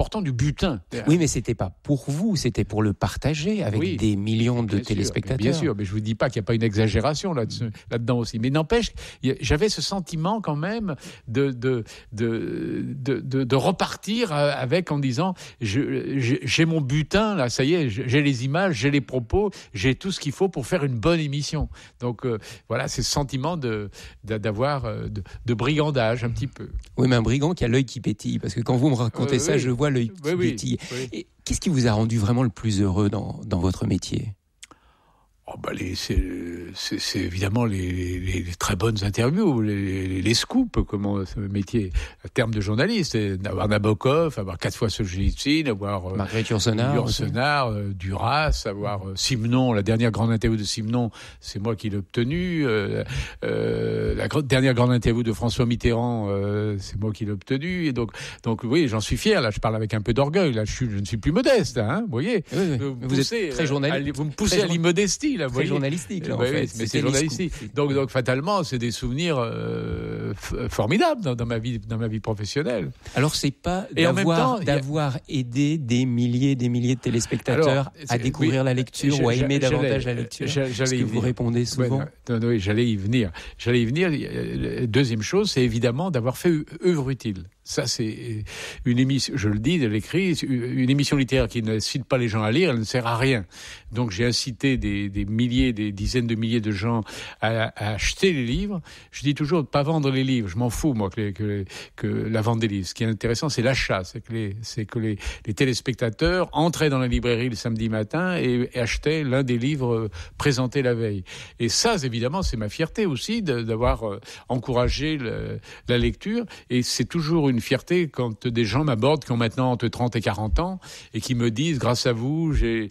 portant du butin. Oui, mais c'était pas pour vous, c'était pour le partager avec des millions de téléspectateurs. Bien sûr, mais je vous dis pas qu'il n'y a pas une exagération là-dedans aussi. Mais n'empêche, j'avais ce sentiment quand même de repartir avec en disant j'ai mon butin là, ça y est, j'ai les images, j'ai les propos, j'ai tout ce qu'il faut pour faire une bonne émission. Donc voilà, c'est ce sentiment d'avoir de brigandage un petit peu. Oui, mais un brigand qui a l'œil qui pétille, parce que quand vous me racontez ça, je vois l'œil qui pétille. Oui. Et qu'est-ce qui vous a rendu vraiment le plus heureux dans votre métier ? C'est évidemment les très bonnes interviews, les scoops, comment ce métier, en termes de journaliste, avoir Nabokov, avoir 4 fois Solzhenitsyn, avoir Marguerite Yourcenar, Duras, avoir Simenon, la dernière grande interview de Simenon, c'est moi qui l'ai obtenue, la dernière grande interview de François Mitterrand, c'est moi qui l'ai obtenue, et donc oui, j'en suis fier, là, je parle avec un peu d'orgueil, là, je ne suis plus modeste, hein, vous voyez. Oui. Vous êtes très journaliste. Vous me poussez à l'immodestie, là, très journalistique, là, en fait. Mais c'est journalistique. Donc, fatalement, c'est des souvenirs formidables dans ma vie professionnelle. Alors, c'est pas d'avoir aidé des milliers de téléspectateurs à découvrir la lecture ou à aimer davantage la lecture. Ce que vous répondez souvent. Oui, j'allais y venir. Deuxième chose, c'est évidemment d'avoir fait œuvre utile. Ça, c'est une émission, je le dis, je l'écris, une émission littéraire qui ne cite pas les gens à lire, elle ne sert à rien. Donc, j'ai incité des dizaines de milliers de gens à acheter les livres. Je dis toujours de pas vendre les livres. Je m'en fous, moi, que la vente des livres. Ce qui est intéressant, c'est l'achat. C'est que les téléspectateurs entraient dans la librairie le samedi matin et achetaient l'un des livres présentés la veille. Et ça, évidemment, c'est ma fierté aussi d'avoir encouragé la lecture. Et c'est toujours une fierté quand des gens m'abordent qui ont maintenant entre 30 et 40 ans et qui me disent, grâce à vous, j'ai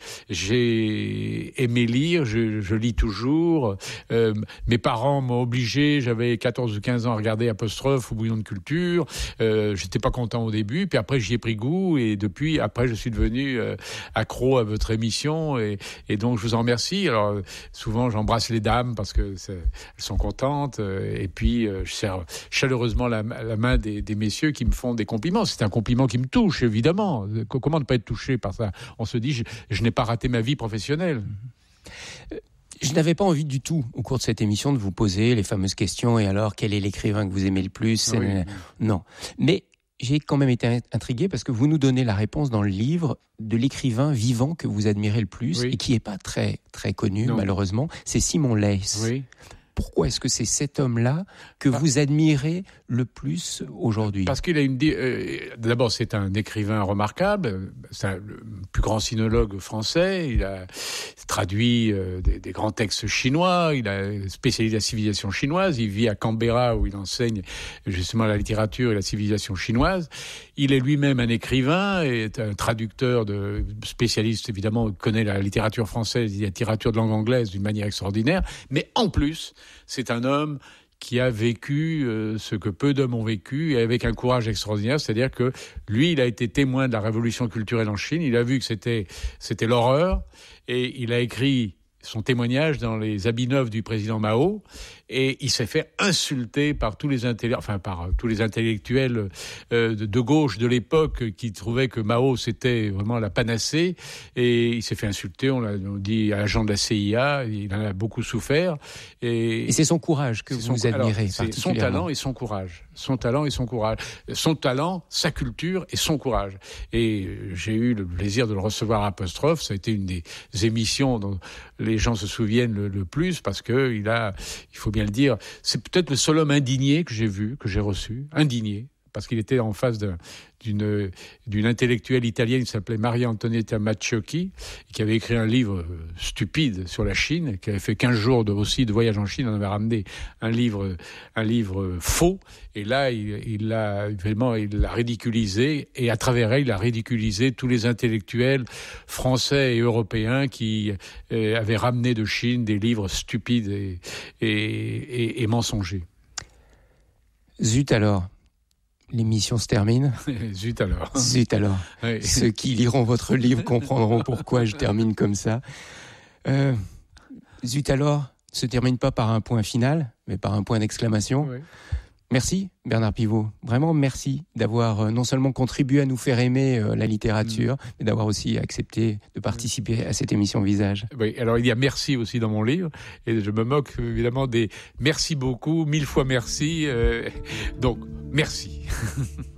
aimé lire, je lis toujours. Mes parents m'ont obligé, j'avais 14 ou 15 ans à regarder Apostrophe ou Bouillon de culture. J'étais pas content au début, puis après j'y ai pris goût et depuis, après je suis devenu accro à votre émission et donc je vous en remercie. Alors souvent j'embrasse les dames parce que elles sont contentes et puis je serre chaleureusement la main des messieurs qui me font des compliments. C'est un compliment qui me touche, évidemment. Comment ne pas être touché par ça ? On se dit, je n'ai pas raté ma vie professionnelle. Je n'avais pas envie du tout, au cours de cette émission, de vous poser les fameuses questions. Et alors, quel est l'écrivain que vous aimez le plus ? Non. Mais j'ai quand même été intrigué parce que vous nous donnez la réponse dans le livre de l'écrivain vivant que vous admirez le plus et qui n'est pas très, très connu, malheureusement. C'est Simon Leys. Oui. Pourquoi est-ce que c'est cet homme-là que vous admirez le plus aujourd'hui ? Parce qu'il a d'abord, c'est un écrivain remarquable. C'est le plus grand sinologue français. Il a traduit des grands textes chinois. Il a spécialisé la civilisation chinoise. Il vit à Canberra où il enseigne justement la littérature et la civilisation chinoise. Il est lui-même un écrivain et est un traducteur spécialiste, évidemment, connaît la littérature française et la littérature de langue anglaise d'une manière extraordinaire. Mais en plus, c'est un homme qui a vécu ce que peu d'hommes ont vécu et avec un courage extraordinaire. C'est-à-dire que lui, il a été témoin de la révolution culturelle en Chine. Il a vu que c'était l'horreur et il a écrit son témoignage dans les habits neufs du président Mao et il s'est fait insulter par tous les intellectuels de gauche de l'époque qui trouvaient que Mao c'était vraiment la panacée et il s'est fait insulter, on dit agent de la CIA, il en a beaucoup souffert et c'est son courage que vous admirez particulièrement. C'est son talent et son courage. Son talent, sa culture et son courage. Et j'ai eu le plaisir de le recevoir à Apostrophe. Ça a été une des émissions dont les gens se souviennent le plus parce que il faut bien le dire, c'est peut-être le seul homme indigné que j'ai reçu, indigné, parce qu'il était en face d'une intellectuelle italienne qui s'appelait Maria Antonietta Macciocchi, qui avait écrit un livre stupide sur la Chine, qui avait fait 15 jours de voyage en Chine, on avait ramené un livre faux, et là, il l'a ridiculisé, et à travers elle, il a ridiculisé tous les intellectuels français et européens qui avaient ramené de Chine des livres stupides et mensongers. Zut alors. L'émission se termine. Zut alors. Oui. Ceux qui liront votre livre comprendront pourquoi je termine comme ça. Zut alors se termine pas par un point final, mais par un point d'exclamation. Oui. Merci Bernard Pivot, vraiment merci d'avoir non seulement contribué à nous faire aimer la littérature, mais d'avoir aussi accepté de participer à cette émission Visage. Oui, alors il y a merci aussi dans mon livre, et je me moque évidemment des merci beaucoup, 1000 fois merci, donc merci.